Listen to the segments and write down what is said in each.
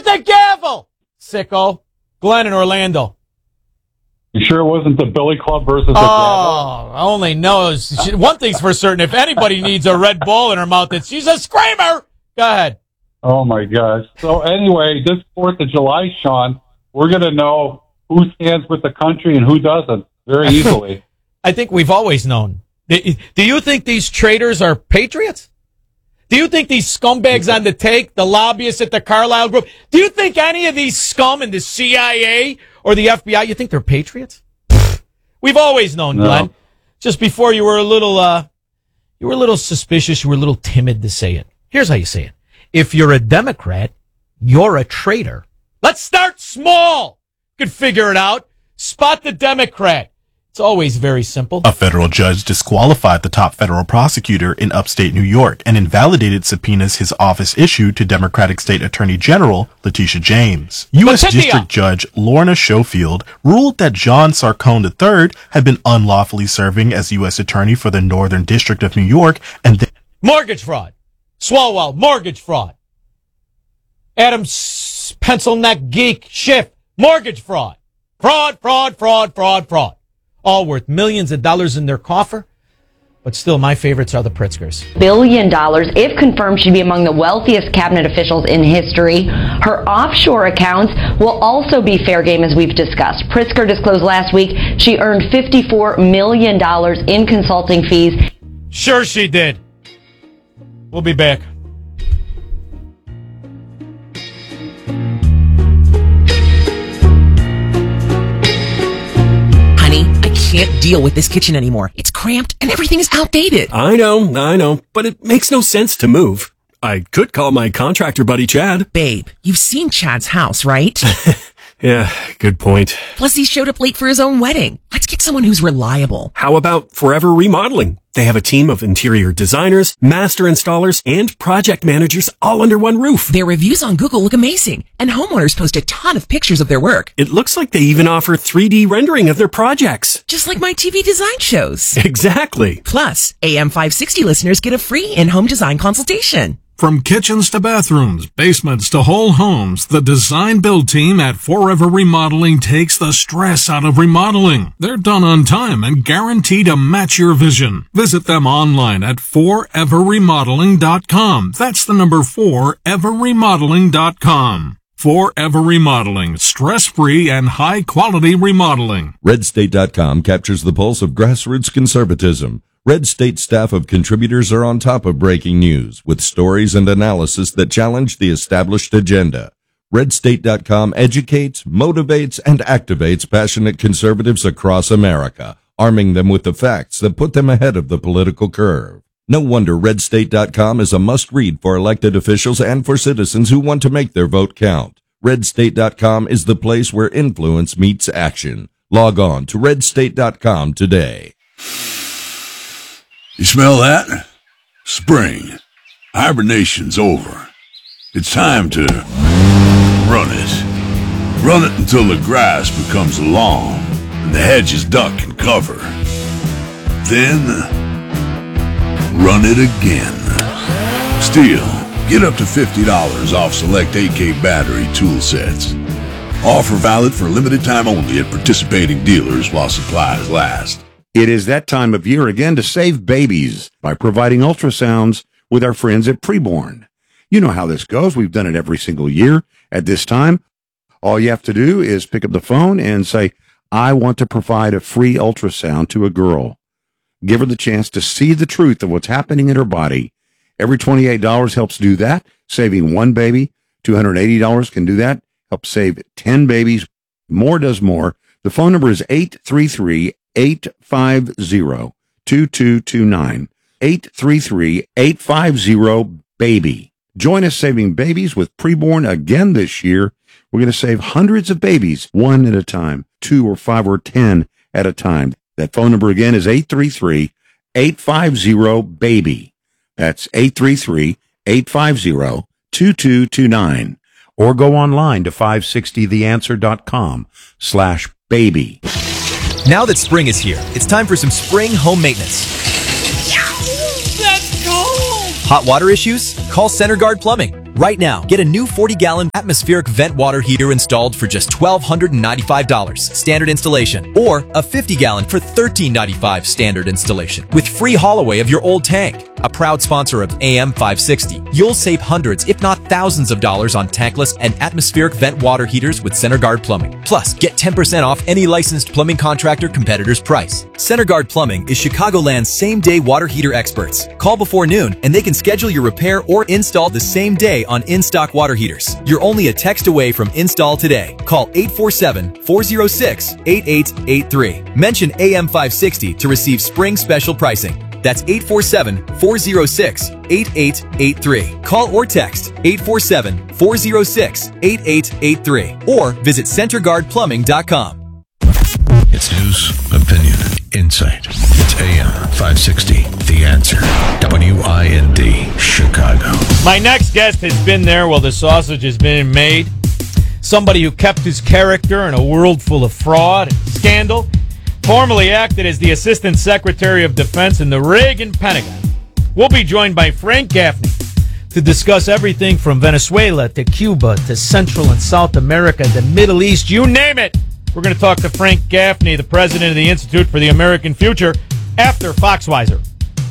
with the gavel, sicko. Glenn in Orlando. You sure it wasn't the Billy Club versus the gavel? Only knows. One thing's for certain. If anybody needs a Red Bull in her mouth, she's a screamer. Go ahead. Oh, my gosh. So anyway, this 4th of July, Sean, we're going to know who stands with the country and who doesn't very easily. I think we've always known. Do you think these traitors are patriots? Do you think these scumbags on the take, the lobbyists at the Carlyle Group, do you think any of these scum in the CIA or the FBI, you think they're patriots? We've always known, no. Glenn. Just before you were a little suspicious, you were a little timid to say it. Here's how you say it. If you're a Democrat, you're a traitor. Let's start small. You could figure it out. Spot the Democrat. It's always very simple. A federal judge disqualified the top federal prosecutor in upstate New York and invalidated subpoenas his office issued to Democratic State Attorney General Letitia James. U.S. District Judge Lorna Schofield ruled that John Sarcone III had been unlawfully serving as U.S. Attorney for the Northern District of New York and mortgage fraud. Swalwell, mortgage fraud. Adams, pencil neck geek, Schiff, mortgage fraud. Fraud. All worth millions of dollars in their coffer. But still, my favorites are the Pritzkers. $1 billion, if confirmed, she'd be among the wealthiest cabinet officials in history. Her offshore accounts will also be fair game, as we've discussed. Pritzker disclosed last week she earned $54 million in consulting fees. Sure she did. We'll be back. Can't deal with this kitchen anymore. It's cramped and everything is outdated. I know, but it makes no sense to move. I could call my contractor buddy Chad. Babe, you've seen Chad's house, right? Yeah, good point. Plus, he showed up late for his own wedding. Let's get someone who's reliable. How about Forever Remodeling? They have a team of interior designers, master installers, and project managers all under one roof. Their reviews on Google look amazing, and homeowners post a ton of pictures of their work. It looks like they even offer 3D rendering of their projects. Just like my TV design shows. Exactly. Plus, AM 560 listeners get a free in-home design consultation. From kitchens to bathrooms, basements to whole homes, the design build team at Forever Remodeling takes the stress out of remodeling. They're done on time and guaranteed to match your vision. Visit them online at foreverremodeling.com. That's the number 4everremodeling.com. Forever Remodeling, stress-free and high-quality remodeling. RedState.com captures the pulse of grassroots conservatism. Red State staff of contributors are on top of breaking news with stories and analysis that challenge the established agenda. RedState.com educates, motivates, and activates passionate conservatives across America, arming them with the facts that put them ahead of the political curve. No wonder RedState.com is a must-read for elected officials and for citizens who want to make their vote count. RedState.com is the place where influence meets action. Log on to RedState.com today. You smell that? Spring. Hibernation's over. It's time to run it. Run it until the grass becomes long and the hedges duck and cover. Then, run it again. Still, get up to $50 off select AK battery tool sets. Offer valid for limited time only at participating dealers while supplies last. It is that time of year again to save babies by providing ultrasounds with our friends at Preborn. You know how this goes. We've done it every single year at this time. All you have to do is pick up the phone and say, I want to provide a free ultrasound to a girl. Give her the chance to see the truth of what's happening in her body. Every $28 helps do that, saving one baby. $280 can do that, help save 10 babies. More does more. The phone number is 833-850-2229. 833-850-BABY. Join us saving babies with Preborn again this year. We're going to save hundreds of babies, one at a time, 2 or 5 or 10 at a time. That phone number again is 833-850-BABY. That's 833-850-2229. Or go online to 560theanswer.com/baby. Now that spring is here, it's time for some spring home maintenance. That's cold! Hot water issues? Call Center Guard Plumbing. Right now, get a new 40-gallon atmospheric vent water heater installed for just $1,295 standard installation, or a 50-gallon for $1,395 standard installation, with free haul away of your old tank. A proud sponsor of AM 560, you'll save hundreds, if not thousands of dollars on tankless and atmospheric vent water heaters with CenterGuard Plumbing. Plus, get 10% off any licensed plumbing contractor competitor's price. CenterGuard Plumbing is Chicagoland's same-day water heater experts. Call before noon and they can schedule your repair or install the same day on in-stock water heaters. You're only a text away from install today. Call 847-406-8883. Mention AM 560 to receive spring special pricing. That's 847-406-8883. Call or text 847-406-8883 or visit CenterGuardPlumbing.com. It's news, opinion, insight. It's AM 560, The Answer. WIND, Chicago. My next guest has been there while the sausage has been made. Somebody who kept his character in a world full of fraud and scandal. Formerly acted as the Assistant Secretary of Defense in the Reagan Pentagon. We'll be joined by Frank Gaffney to discuss everything from Venezuela to Cuba to Central and South America, the Middle East, you name it. We're going to talk to Frank Gaffney, the president of the Institute for the American Future, after Foxweiser.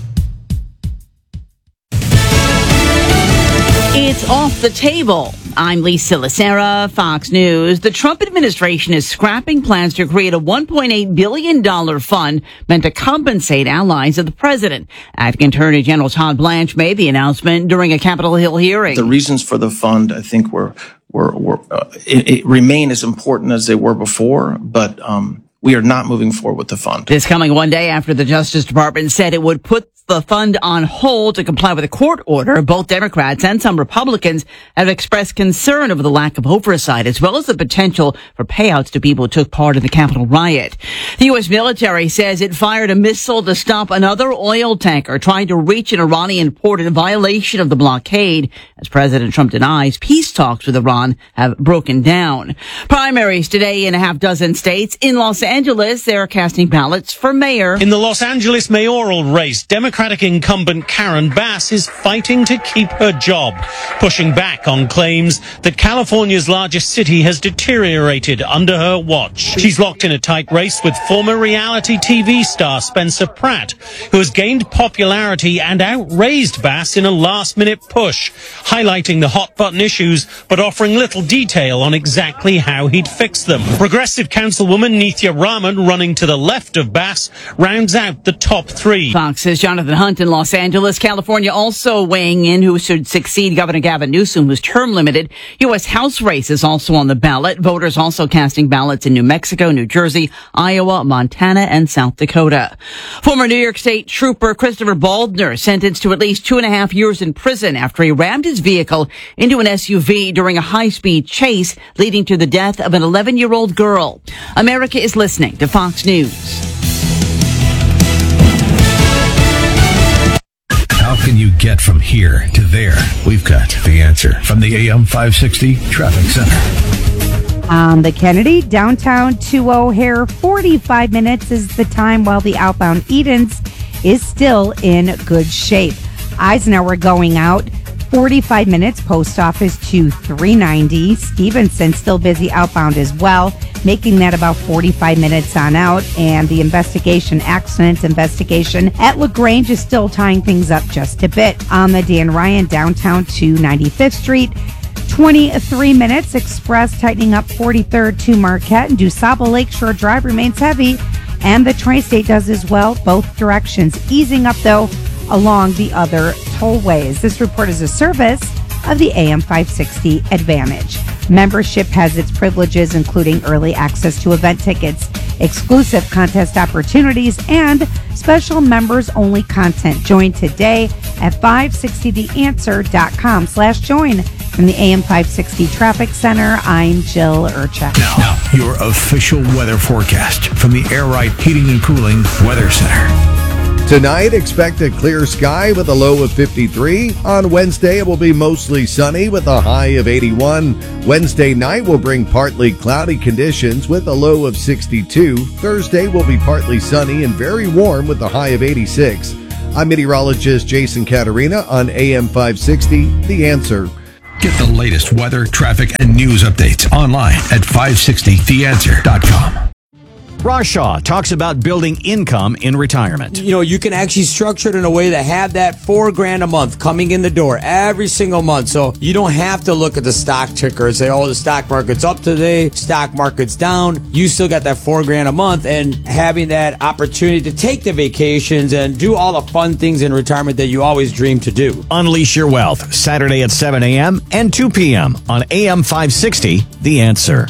It's off the table. I'm Lisa Lacera, Fox News. The Trump administration is scrapping plans to create a $1.8 billion fund meant to compensate allies of the president. Acting Attorney General Todd Blanche made the announcement during a Capitol Hill hearing. The reasons for the fund, I think, it remain as important as they were before, but we are not moving forward with the fund. This coming one day after the Justice Department said it would put the fund on hold to comply with a court order. Both Democrats and some Republicans have expressed concern over the lack of oversight, as well as the potential for payouts to people who took part in the Capitol riot. The U.S. military says it fired a missile to stop another oil tanker trying to reach an Iranian port in violation of the blockade, as President Trump denies peace talks with Iran have broken down. Primaries today in a half dozen states. In Los Angeles, they're casting ballots for mayor. In the Los Angeles mayoral race, Democratic incumbent Karen Bass is fighting to keep her job, pushing back on claims that California's largest city has deteriorated under her watch. She's locked in a tight race with former reality TV star Spencer Pratt, who has gained popularity and outraised Bass in a last-minute push, highlighting the hot-button issues but offering little detail on exactly how he'd fix them. Progressive Councilwoman Nithya Raman, running to the left of Bass, rounds out the top three. Fox's Jonathan Hunt in Los Angeles. California also weighing in who should succeed Governor Gavin Newsom, who's term limited. U.S. House race is also on the ballot. Voters also casting ballots in New Mexico, New Jersey, Iowa, Montana, and South Dakota. Former New York State Trooper Christopher Baldner sentenced to at least 2.5 years in prison after he rammed his vehicle into an SUV during a high-speed chase, leading to the death of an 11-year-old girl. America is listening to Fox News. How can you get from here to there? We've got the answer from the AM 560 Traffic Center. On the Kennedy, downtown to O'Hare, 45 minutes is the time, while the outbound Edens is still in good shape. Eisenhower going out, 45 minutes, post office to 390. Stevenson still busy outbound as well, making that about 45 minutes on out. And the accident investigation at LaGrange is still tying things up just a bit. On the Dan Ryan, downtown to 95th Street, 23 minutes. Express tightening up 43rd to Marquette, and DuSable Lakeshore Drive remains heavy, and the Tri-State does as well, both directions. Easing up, though, along the other tollways. This report is a service of the AM 560 Advantage. Membership has its privileges, including early access to event tickets, exclusive contest opportunities, and special members-only content. Join today at 560theanswer.com/join. From the AM 560 Traffic Center, I'm Jill Urchak. Now, your official weather forecast from the Air Right Heating and Cooling Weather Center. Tonight, expect a clear sky with a low of 53. On Wednesday, it will be mostly sunny with a high of 81. Wednesday night will bring partly cloudy conditions with a low of 62. Thursday will be partly sunny and very warm with a high of 86. I'm meteorologist Jason Caterina on AM 560, The Answer. Get the latest weather, traffic, and news updates online at 560theanswer.com. Ross Shaw talks about building income in retirement. You know, you can actually structure it in a way to have that $4,000 a month coming in the door every single month. So you don't have to look at the stock ticker and say, oh, the stock market's up today, stock market's down. You still got that $4,000 a month, and having that opportunity to take the vacations and do all the fun things in retirement that you always dreamed to do. Unleash your wealth, Saturday at 7 a.m. and 2 p.m. on AM 560, The Answer.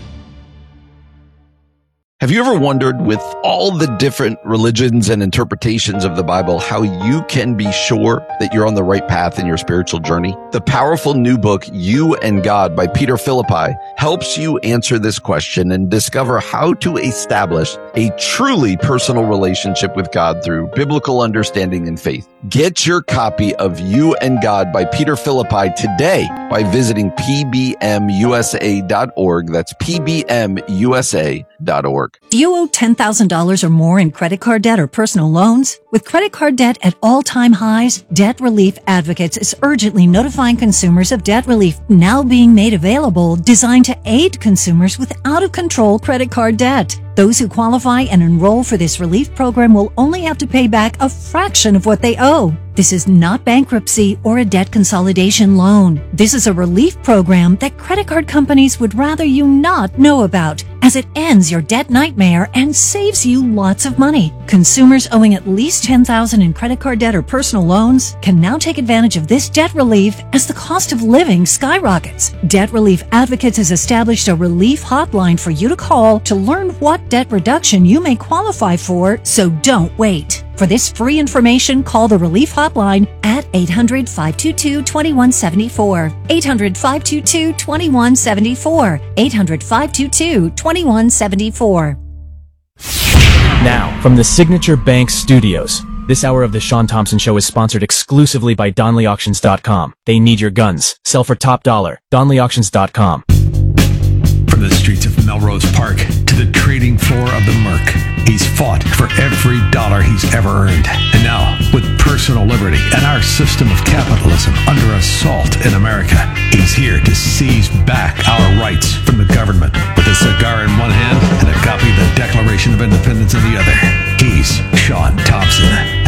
Have you ever wondered, with all the different religions and interpretations of the Bible, how you can be sure that you're on the right path in your spiritual journey? The powerful new book, You and God by Peter Philippi, helps you answer this question and discover how to establish a truly personal relationship with God through biblical understanding and faith. Get your copy of You and God by Peter Philippi today by visiting pbmusa.org. That's pbmusa.org. Do you owe $10,000 or more in credit card debt or personal loans? With credit card debt at all-time highs, Debt Relief Advocates is urgently notifying consumers of debt relief now being made available, designed to aid consumers with out-of-control credit card debt. Those who qualify and enroll for this relief program will only have to pay back a fraction of what they owe. This is not bankruptcy or a debt consolidation loan. This is a relief program that credit card companies would rather you not know about, as it ends your debt nightmare and saves you lots of money. Consumers owing at least $10,000 in credit card debt or personal loans can now take advantage of this debt relief as the cost of living skyrockets. Debt Relief Advocates has established a relief hotline for you to call to learn what debt reduction you may qualify for, so don't wait. For this free information, call the Relief Hotline at 800-522-2174. 800-522-2174. 800-522-2174. Now, from the Signature Bank Studios, this hour of the Sean Thompson Show is sponsored exclusively by DonleyAuctions.com. They need your guns. Sell for top dollar. DonleyAuctions.com. From the streets of Melrose Park to the trading floor of the Merc, he's fought for every dollar he's ever earned. And now, with personal liberty and our system of capitalism under assault in America, he's here to seize back our rights from the government. With a cigar in one hand and a copy of the Declaration of Independence in the other, he's Sean Thompson.